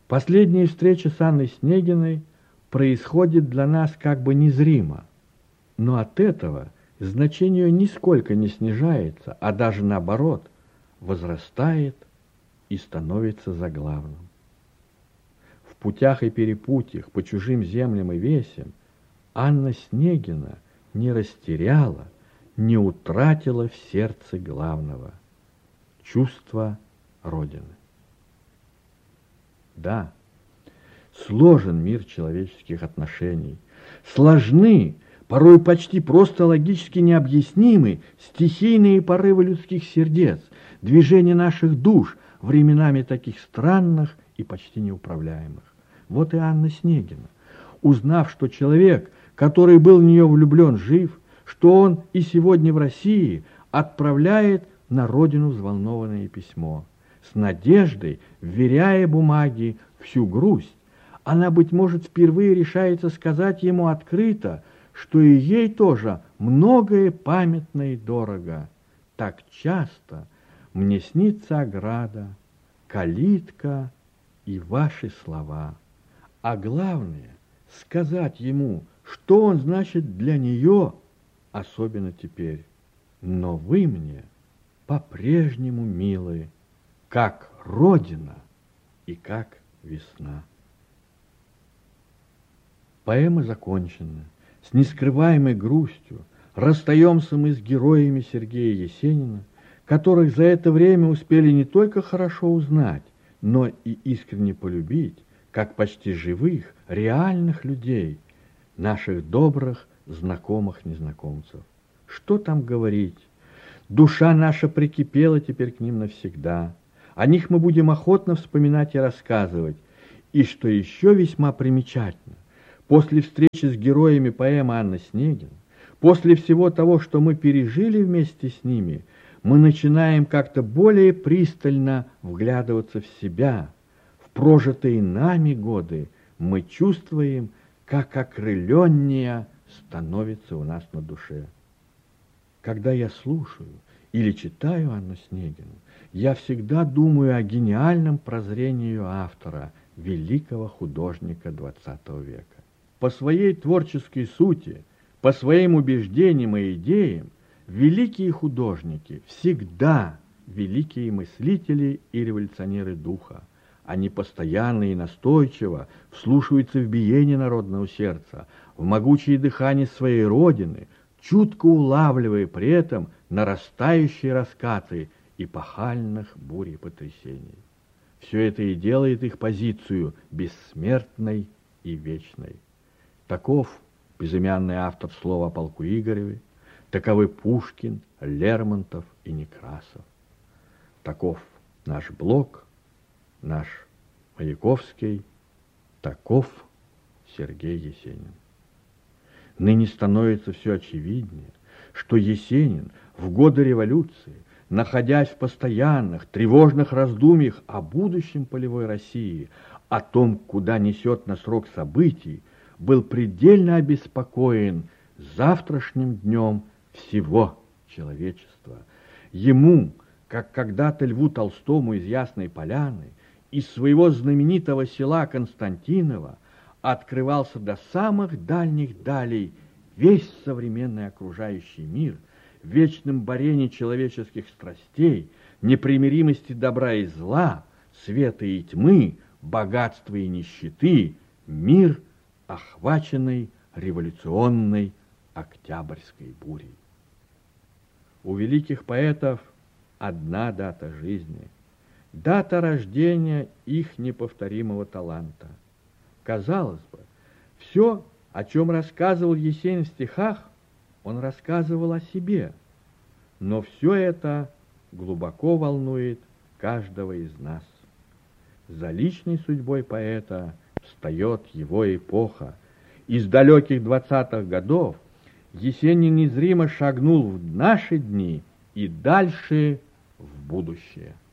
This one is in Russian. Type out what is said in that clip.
Последняя встреча с Анной Снегиной происходит для нас как бы незримо, но от этого значение ее нисколько не снижается, а даже наоборот, возрастает и становится заглавным. В путях и перепутьях по чужим землям и весям Анна Снегина не растеряла, не утратила в сердце главного — чувства Родины. Да, сложен мир человеческих отношений, сложны, порой почти просто логически необъяснимы стихийные порывы людских сердец, движения наших душ, временами таких странных и почти неуправляемых. Вот и Анна Снегина, узнав, что человек, который был в нее влюблен, жив, что он и сегодня в России, отправляет на родину взволнованное письмо, с надеждой вверяя бумаге всю грусть. Она, быть может, впервые решается сказать ему открыто, что и ей тоже многое памятно и дорого. Так часто мне снится ограда, калитка и ваши слова. А главное, сказать ему, что он значит для нее, особенно теперь. Но вы мне по-прежнему милы, как Родина и как весна. Поэма закончена. С нескрываемой грустью расстаемся мы с героями Сергея Есенина, которых за это время успели не только хорошо узнать, но и искренне полюбить, как почти живых, реальных людей, наших добрых, знакомых незнакомцев. Что там говорить? Душа наша прикипела теперь к ним навсегда. О них мы будем охотно вспоминать и рассказывать. И что еще весьма примечательно, после встречи с героями поэмы Анны Снегин, после всего того, что мы пережили вместе с ними, мы начинаем как-то более пристально вглядываться в себя. В прожитые нами годы мы чувствуем, как окрыленнее становится у нас на душе. Когда я слушаю или читаю Анну Снегину, я всегда думаю о гениальном прозрении ее автора, великого художника XX века. По своей творческой сути, по своим убеждениям и идеям, великие художники всегда великие мыслители и революционеры духа. Они постоянно и настойчиво вслушиваются в биение народного сердца, в могучее дыхание своей родины, чутко улавливая при этом нарастающие раскаты эпохальных бурь и потрясений. Все это и делает их позицию бессмертной и вечной. Таков безымянный автор слова о полку Игореве, таковы Пушкин, Лермонтов и Некрасов. Таков наш Блок, наш Маяковский, таков Сергей Есенин. Ныне становится все очевиднее, что Есенин в годы революции, находясь в постоянных, тревожных раздумьях о будущем полевой России, о том, куда несет нас рок событий, был предельно обеспокоен завтрашним днем всего человечества. Ему, как когда-то Льву Толстому из Ясной Поляны, из своего знаменитого села Константиново открывался до самых дальних далей весь современный окружающий мир, в вечном борении человеческих страстей, непримиримости добра и зла, света и тьмы, богатства и нищеты, мир, охваченный революционной Октябрьской бурей. У великих поэтов одна дата жизни, дата рождения их неповторимого таланта. Казалось бы, все, о чем рассказывал Есенин в стихах, он рассказывал о себе, но все это глубоко волнует каждого из нас. За личной судьбой поэта встает его эпоха. Из далеких 20-х годов Есенин незримо шагнул в наши дни и дальше в будущее.